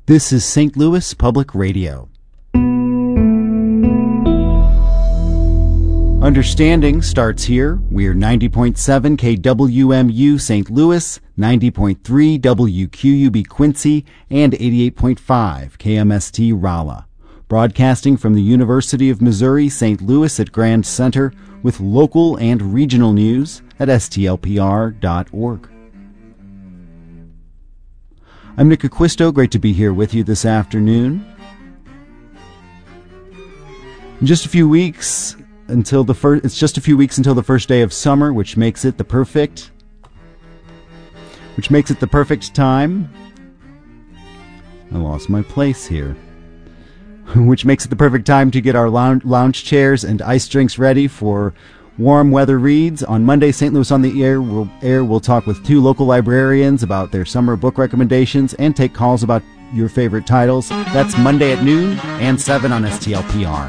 This is St. Louis Public Radio. Understanding starts here. We're 90.7 KWMU St. Louis, 90.3 WQUB Quincy, and 88.5 KMST Rolla. Broadcasting from the University of Missouri St. Louis at Grand Center with local and regional news at stlpr.org. I'm Nick Acquisto. Great to be here with you this afternoon. In just a few weeks until the first day of summer, which makes it the perfect time. I lost my place here. Which makes it the perfect time to get our lounge chairs and ice drinks ready for warm weather reads. On Monday, St. Louis on the Air will talk with two local librarians about their summer book recommendations and take calls about your favorite titles. That's Monday at noon and 7 on STLPR.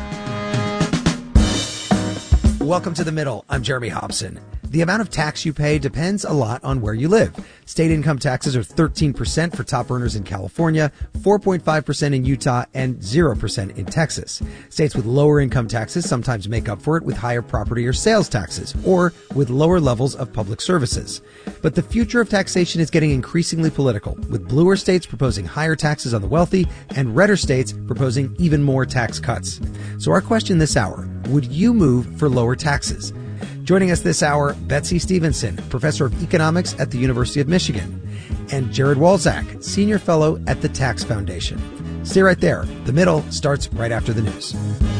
Welcome to The Middle. I'm Jeremy Hobson. The amount of tax you pay depends a lot on where you live. State income taxes are 13% for top earners in California, 4.5% in Utah, and 0% in Texas. States with lower income taxes sometimes make up for it with higher property or sales taxes, or with lower levels of public services. But the future of taxation is getting increasingly political, with bluer states proposing higher taxes on the wealthy and redder states proposing even more tax cuts. So our question this hour, would you move for lower taxes? Joining us this hour, Betsy Stevenson, professor of economics at the University of Michigan, and Jared Walczak, senior fellow at the Tax Foundation. Stay right there. The Middle starts right after the news.